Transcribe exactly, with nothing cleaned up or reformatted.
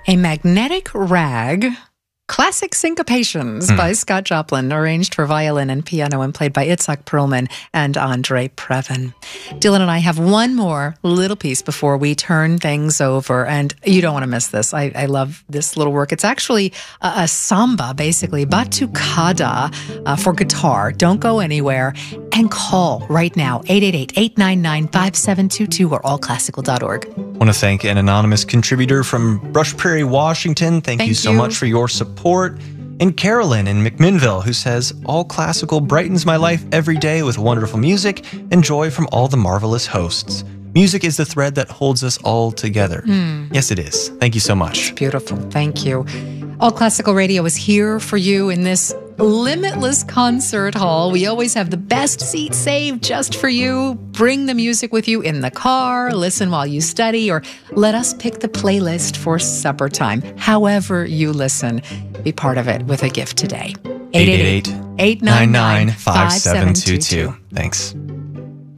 A Magnetic Rag, Classic Syncopations Hmm. by Scott Joplin, arranged for violin and piano and played by Itzhak Perlman and Andre Previn. Dylan and I have one more little piece before we turn things over, and you don't want to miss this. I, I love this little work. It's actually a, a samba, basically, batucada uh, for guitar. Don't go anywhere, and call right now, eight eight eight, eight nine nine, five seven two two or all classical dot org. I want to thank an anonymous contributor from Brush Prairie, Washington. Thank, Thank you so you. much for your support. And Carolyn in McMinnville, who says, all classical brightens my life every day with wonderful music and joy from all the marvelous hosts. Music is the thread that holds us all together. Mm. Yes, it is. Thank you so much. Beautiful. Thank you. All Classical Radio is here for you in this limitless concert hall. We always have the best seat saved just for you. Bring the music with you in the car, listen while you study, or let us pick the playlist for supper time. However you listen, be part of it with a gift today. eight eight eight, eight nine nine, five seven two two. Thanks.